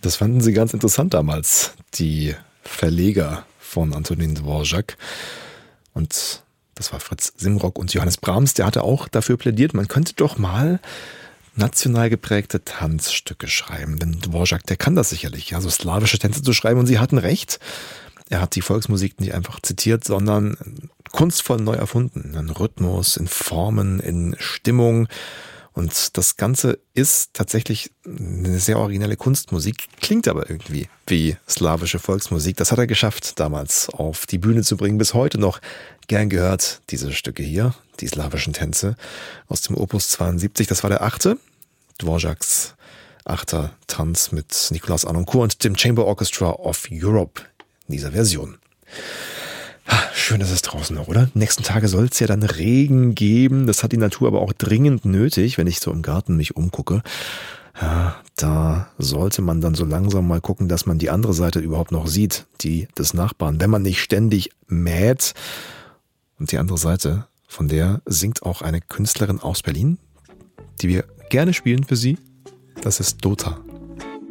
Das fanden sie ganz interessant damals, die Verleger von Antonín Dvořák. Und das war Fritz Simrock und Johannes Brahms, der hatte auch dafür plädiert, man könnte doch mal national geprägte Tanzstücke schreiben. Denn Dvořák, der kann das sicherlich, ja, so slawische Tänze zu schreiben. Und sie hatten recht. Er hat die Volksmusik nicht einfach zitiert, sondern kunstvoll neu erfunden. In Rhythmus, in Formen, in Stimmung. Und das Ganze ist tatsächlich eine sehr originelle Kunstmusik, klingt aber irgendwie wie slawische Volksmusik. Das hat er geschafft, damals auf die Bühne zu bringen. Bis heute noch gern gehört, diese Stücke hier, die slawischen Tänze aus dem Opus 72. Das war der 8. Dvořáks 8. Tanz mit Nicolas Harnoncourt und dem Chamber Orchestra of Europe in dieser Version. Schön ist es draußen noch, oder? Die nächsten Tage soll es ja dann Regen geben. Das hat die Natur aber auch dringend nötig, wenn ich so im Garten mich umgucke. Ja, da sollte man dann so langsam mal gucken, dass man die andere Seite überhaupt noch sieht, die des Nachbarn. Wenn man nicht ständig mäht. Und die andere Seite, von der singt auch eine Künstlerin aus Berlin, die wir gerne spielen für Sie. Das ist Dota.